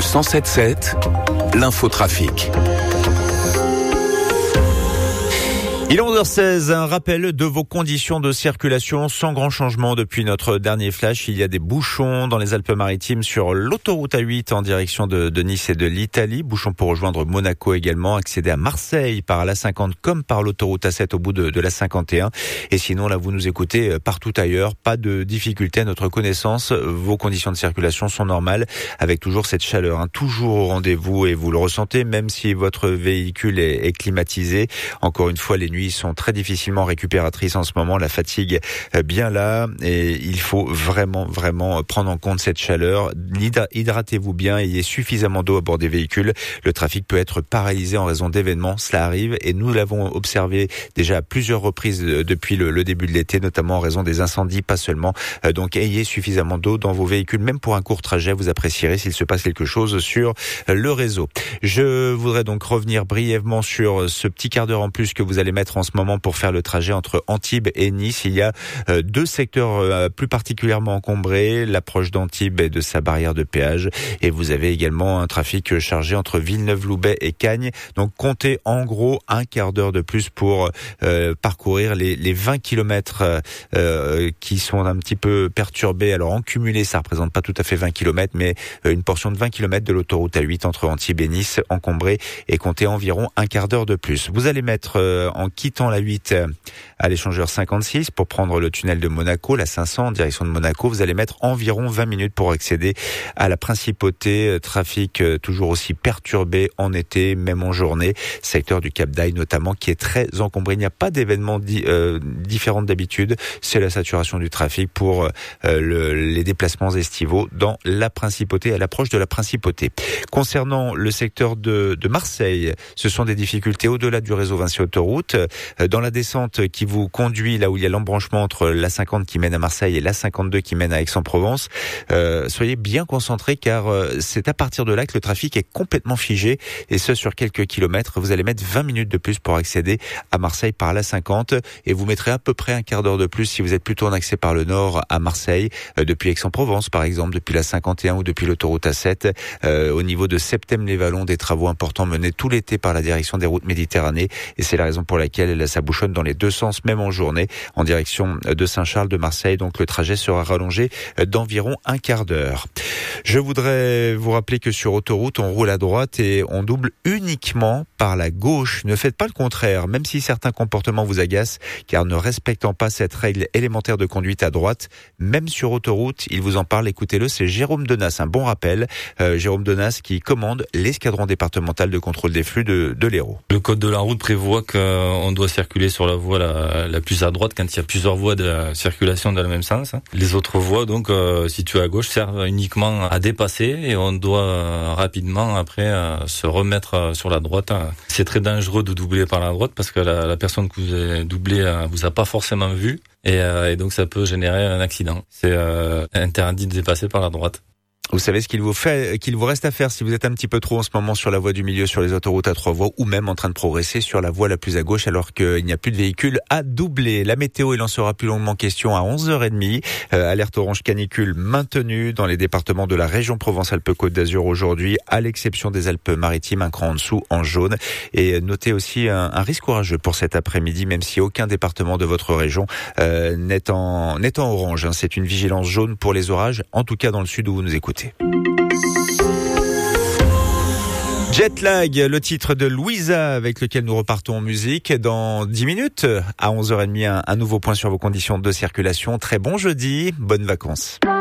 107.7, l'infotrafic. Il est 11h16, un rappel de vos conditions de circulation sans grand changement depuis notre dernier flash. Il y a des bouchons dans les Alpes-Maritimes sur l'autoroute A8 en direction de Nice et de l'Italie. Bouchons pour rejoindre Monaco également, accéder à Marseille par l'A50 comme par l'autoroute A7 au bout de la 51. Et sinon, là, vous nous écoutez partout ailleurs. Pas de difficulté à notre connaissance. Vos conditions de circulation sont normales avec toujours cette chaleur, toujours au rendez-vous et vous le ressentez même si votre véhicule est climatisé. Encore une fois, les nuits sont très difficilement récupératrices en ce moment, la fatigue bien là et il faut vraiment prendre en compte cette chaleur. Hydratez-vous bien, ayez suffisamment d'eau à bord des véhicules. Le trafic peut être paralysé en raison d'événements, cela arrive et nous l'avons observé déjà à plusieurs reprises depuis le début de l'été, notamment en raison des incendies, pas seulement. Donc ayez suffisamment d'eau dans vos véhicules, même pour un court trajet, vous apprécierez s'il se passe quelque chose sur le réseau. Je voudrais donc revenir brièvement sur ce petit quart d'heure en plus que vous allez mettre en ce moment pour faire le trajet entre Antibes et Nice. Il y a deux secteurs plus particulièrement encombrés, l'approche d'Antibes et de sa barrière de péage. Et vous avez également un trafic chargé entre Villeneuve-Loubet et Cagnes. Donc comptez en gros un quart d'heure de plus pour parcourir les 20 kilomètres qui sont un petit peu perturbés. Alors en cumulé, ça représente pas tout à fait 20 kilomètres, mais une portion de 20 kilomètres de l'autoroute A8 entre Antibes et Nice encombrée et comptez environ un quart d'heure de plus. Vous allez mettre en quittant la 8 à l'échangeur 56 pour prendre le tunnel de Monaco, la 500 en direction de Monaco. Vous allez mettre environ 20 minutes pour accéder à la Principauté. Trafic toujours aussi perturbé en été, même en journée. Secteur du Cap d'Aille notamment qui est très encombré. Il n'y a pas d'événements différents d'habitude. C'est la saturation du trafic pour les déplacements estivaux dans la Principauté, à l'approche de la Principauté. Concernant le secteur de Marseille, ce sont des difficultés au-delà du réseau Vinci Autoroute. Dans la descente qui vous conduit là où il y a l'embranchement entre l'A50 qui mène à Marseille et l'A52 qui mène à Aix-en-Provence, soyez bien concentrés car c'est à partir de là que le trafic est complètement figé et ce sur quelques kilomètres. Vous allez mettre 20 minutes de plus pour accéder à Marseille par l'A50 et vous mettrez à peu près un quart d'heure de plus si vous êtes plutôt en accès par le nord à Marseille, depuis Aix-en-Provence par exemple, depuis la 51 ou depuis l'autoroute A7. Au niveau de Septème-les-Vallons, des travaux importants menés tout l'été par la direction des routes Méditerranée et c'est la raison pour laquelle ça bouchonne dans les deux sens, même en journée, en direction de Saint-Charles de Marseille. Donc le trajet sera rallongé d'environ un quart d'heure. Je voudrais vous rappeler que sur autoroute, on roule à droite et on double uniquement par la gauche. Ne faites pas le contraire, même si certains comportements vous agacent, car ne respectant pas cette règle élémentaire de conduite à droite, même sur autoroute, il vous en parle, écoutez-le, c'est Jérôme Denas, un bon rappel. Jérôme Denas qui commande l'escadron départemental de contrôle des flux de l'Hérault. Le code de la route prévoit qu'on doit circuler sur la voie la plus à droite quand il y a plusieurs voies de circulation dans le même sens. Les autres voies, donc, situées à gauche, servent uniquement à dépasser et on doit rapidement après se remettre sur la droite. C'est très dangereux de doubler par la droite parce que la personne que vous avez doublée vous a pas forcément vu et donc ça peut générer un accident. C'est interdit de dépasser par la droite. Vous savez ce qu'il vous reste à faire si vous êtes un petit peu trop en ce moment sur la voie du milieu, sur les autoroutes à 3 voies ou même en train de progresser sur la voie la plus à gauche alors qu'il n'y a plus de véhicules à doubler. La météo, il en sera plus longuement question à 11h30. Alerte orange canicule maintenue dans les départements de la région Provence-Alpes-Côte d'Azur aujourd'hui, à l'exception des Alpes-Maritimes, un cran en dessous en jaune. Et notez aussi un risque orageux pour cet après-midi, même si aucun département de votre région n'est en orange. C'est une vigilance jaune pour les orages, en tout cas dans le sud où vous nous écoutez. Jetlag, le titre de Louisa avec lequel nous repartons en musique dans 10 minutes à 11h30, un nouveau point sur vos conditions de circulation. Très bon jeudi, bonnes vacances.